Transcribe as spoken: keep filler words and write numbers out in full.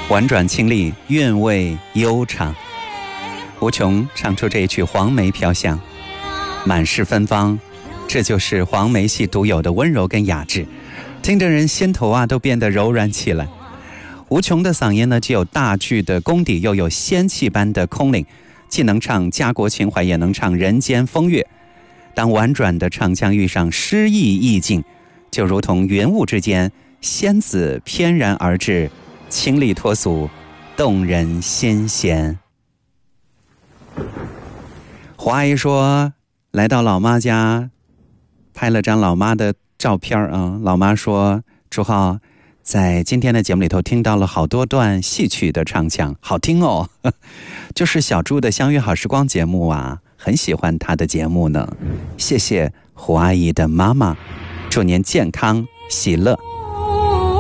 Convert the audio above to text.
婉转清丽，韵味悠长。无穷唱出这一曲黄梅飘香，满是芬芳，这就是黄梅戏独有的温柔跟雅致，听得人心头啊都变得柔软起来。无穷的嗓音呢，既有大剧的功底，又有仙气般的空灵，既能唱家国情怀，也能唱人间风月。当婉转的唱腔遇上诗意意境，就如同云雾之间，仙子翩然而至，清丽脱俗，动人心弦。胡阿姨说，来到老妈家，拍了张老妈的照片啊。老妈说，朱浩在今天的节目里头听到了好多段戏曲的唱腔，好听哦。就是小猪的相约好时光节目啊，很喜欢她的节目呢。谢谢胡阿姨的妈妈，祝您健康喜乐。